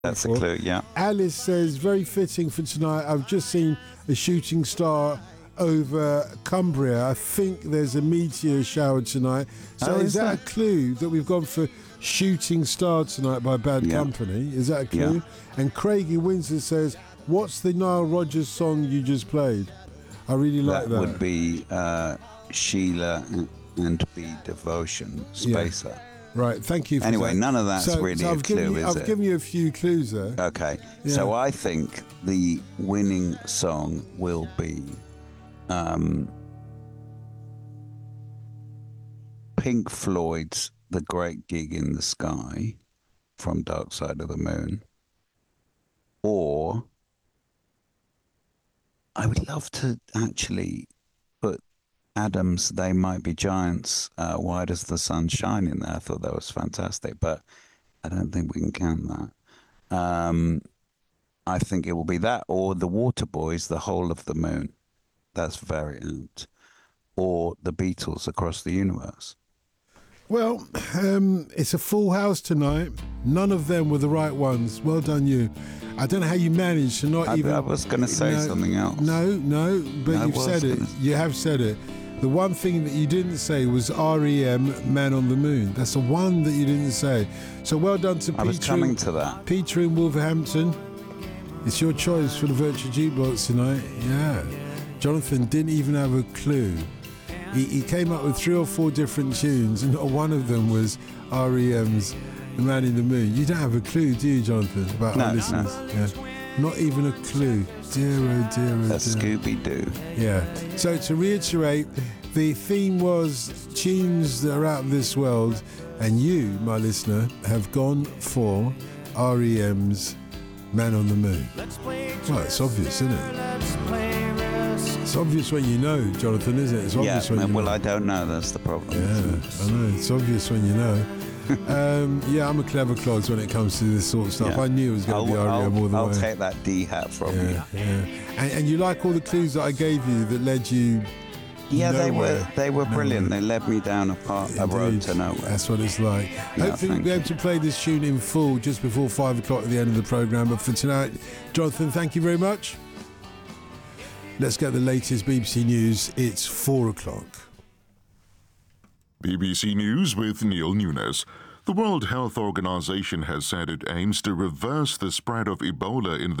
That's a clue, yeah. Alice says, very fitting for tonight. I've just seen a shooting star over Cumbria. I think there's a meteor shower tonight. So is that a clue that we've gone for Shooting Star tonight by Bad Company? Is that a clue? Yeah. And Craigie Windsor says, what's the Nile Rodgers song you just played? I really like that. That would be Sheila and Be Devotion, Spacer. Yeah. Right, thank you for Anyway, that. none of that's really a clue, is it? I've given you a few clues there. Okay, Yeah. so I think the winning song will be Pink Floyd's The Great Gig in the Sky from Dark Side of the Moon. Or I would love to actually put Adams' They Might Be Giants, Why Does the Sun Shine in there. I thought that was fantastic, but I don't think we can count that. I think it will be that or the Waterboys, The Whole of the Moon. That's very apt. Or the Beatles, Across the Universe. Well, it's a full house tonight. None of them were the right ones. Well done, you. I don't know how you managed to not even... I was going to say something else. No, but you've said it. You have said it. The one thing that you didn't say was REM, Man on the Moon. That's the one that you didn't say. So well done to Peter. I was coming to that. Peter in Wolverhampton. It's your choice for the Virtual Jukebox tonight. Yeah. Jonathan didn't even have a clue. He came up with 3 or 4 different tunes, and not one of them was REM's The Man in the Moon. You don't have a clue, do you, Jonathan, about our listeners? No. Yeah. Not even a clue. Dear, oh dear, oh dear. That's Scooby-Doo. Yeah. So to reiterate, the theme was tunes that are out of this world, and you, my listener, have gone for REM's Man on the Moon. Well, it's obvious, isn't it? It's obvious when you know, Jonathan, isn't it? It's obvious when you know. Well, I don't know. That's the problem. Yeah, I know. It's obvious when you know. I'm a clever clogs when it comes to this sort of stuff. Yeah. I knew it was going to be REM all the way. I'll take that D hat from you. Yeah. And you like all the clues that I gave you that led you nowhere. they were brilliant. They led me down a road to nowhere. That's what it's like. Hopefully we'll be able to play this tune in full just before 5 o'clock at the end of the programme. But for tonight, Jonathan, thank you very much. Let's get the latest BBC News. It's 4 o'clock. BBC News with Neil Nunes. The World Health Organization has said it aims to reverse the spread of Ebola in the